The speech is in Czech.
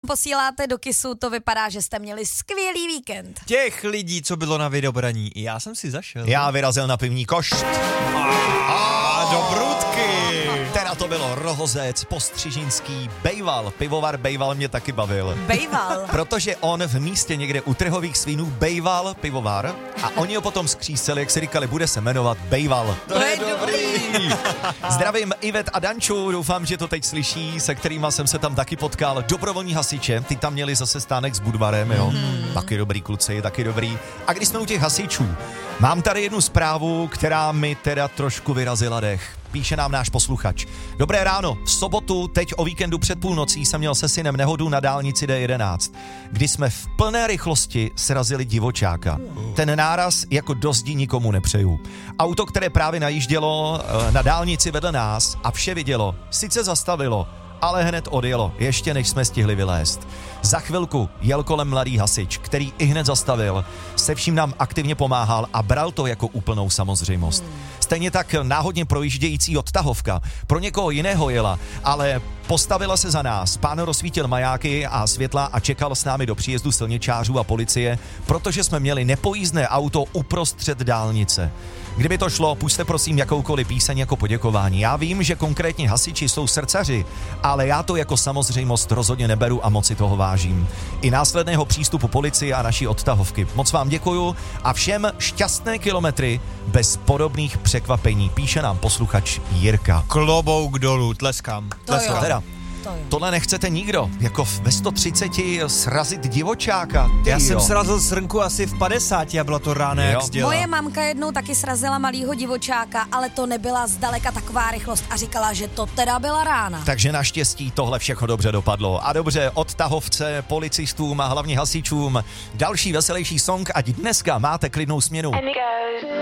posíláte do Kissu, to vypadá, že jste měli skvělý víkend. Těch lidí, co bylo na vydobraní, i já jsem si zašel. Já vyrazil na pivní košt. Do Prudky. Teda to bylo Rohozec, Postřižinský, Bejval. Pivovar Bejval mě taky bavil. Bejval. Protože on v místě někde u Trhových Svínů Bejval pivovar a oni ho potom skřísili, jak si říkali, bude se jmenovat Bejval. To je dobrý. Zdravím Ivet a Danču, doufám, že to teď slyší, se kterýma jsem se tam taky potkal. Dobrovolní hasiče, ty tam měli zase stánek s Budvarem, jo. Taky dobrý kluci, taky dobrý. A když jsme u těch hasičů, mám tady jednu zprávu, která mi teda trošku vyrazila dech. Píše nám náš posluchač. Dobré ráno, v sobotu, teď o víkendu před půlnocí jsem měl se synem nehodu na dálnici D11, kdy jsme v plné rychlosti srazili divočáka. Ten náraz jako do zdi nikomu nepřeju. Auto, které právě najíždělo na dálnici vedle nás a vše vidělo, sice zastavilo, ale hned odjelo, ještě než jsme stihli vylézt. Za chvilku jel kolem mladý hasič, který i hned zastavil, se vším nám aktivně pomáhal a bral to jako úplnou samozřejmost. Stejně tak náhodně projíždějící odtahovka pro někoho jiného jela, ale postavila se za nás. Pán rozsvítil majáky a světla a čekal s námi do příjezdu silničářů a policie, protože jsme měli nepojízdné auto uprostřed dálnice. Kdyby to šlo, pusťte prosím jakoukoliv píseň jako poděkování. Já vím, že konkrétně hasiči jsou srdcaři, ale já to jako samozřejmost rozhodně neberu a moc si toho vážím. I následného přístupu policie a naší odtahovky. Moc vám děkuju a všem šťastné kilometry bez podobných překvapení. Píše nám posluchač Jirka. Klobouk dolů, tleskám. Teda, tohle nechcete nikdo, jako ve 130 srazit divočáka. Já jsem srazil srnku asi v 50 a bylo to ráno, jak zděla. Moje mamka jednou taky srazila malýho divočáka, ale to nebyla zdaleka taková rychlost a říkala, že to teda byla rána. Takže naštěstí tohle všechno dobře dopadlo. A dobře, odtahovce, policistům a hlavně hasičům další veselější song, ať dneska máte klidnou směnu.